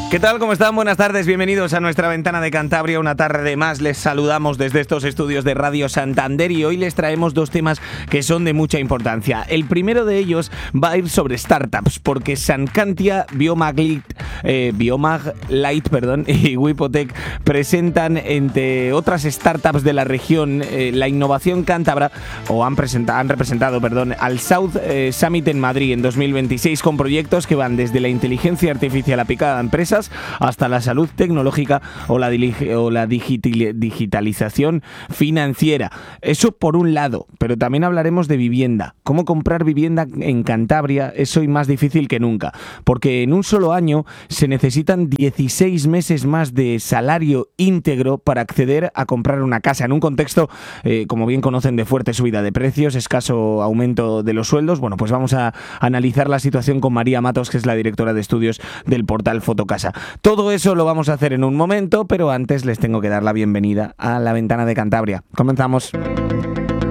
¿Qué tal? ¿Cómo están? Buenas tardes, bienvenidos a nuestra ventana de Cantabria. Una tarde más les saludamos desde estos estudios de Radio Santander y hoy les traemos dos temas que son de mucha importancia. El primero de ellos va a ir sobre startups, porque Sancantia, Biomaglight y Wipotec presentan, entre otras startups de la región, la innovación cántabra, o han representado al South Summit en Madrid en 2026, con proyectos que van desde la inteligencia artificial aplicada a empresas hasta la salud tecnológica o la digitalización financiera. Eso por un lado, pero también hablaremos de vivienda. Cómo comprar vivienda en Cantabria es hoy más difícil que nunca, porque en un solo año se necesitan 16 meses más de salario íntegro para acceder a comprar una casa, en un contexto, como bien conocen, de fuerte subida de precios, escaso aumento de los sueldos. Bueno, pues vamos a analizar la situación con María Matos, que es la directora de estudios del portal Fotocasa. Todo eso lo vamos a hacer en un momento, pero antes les tengo que dar la bienvenida a la ventana de Cantabria. Comenzamos.